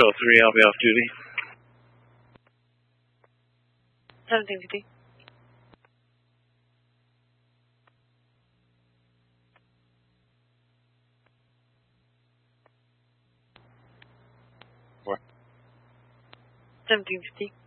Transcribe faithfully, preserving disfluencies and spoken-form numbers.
oh three, I'll be off duty. seventeen fifty. What? seventeen fifty.